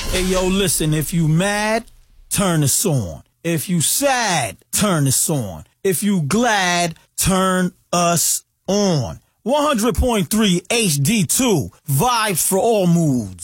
Hey, yo, listen, if you mad, turn this on. If you sad, turn this on. If you glad, turn us on. 100.3 HD2, vibes for all moods.